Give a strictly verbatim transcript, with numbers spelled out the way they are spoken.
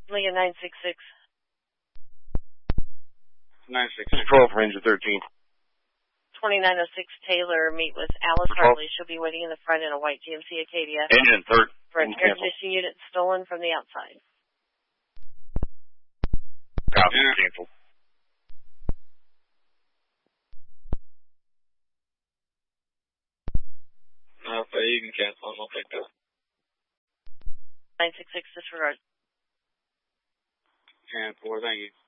Leah nine six six. nine six six. twelve, Ranger thirteen. twenty-nine oh six Taylor, meet with Alice Hartley. She'll be waiting in the front in a white G M C Acadia. Engine, third. For an air conditioning unit stolen from the outside. Copy, yeah. Canceled. Okay, you can cancel. I'll take that. nine six six, disregard. ten four, thank you.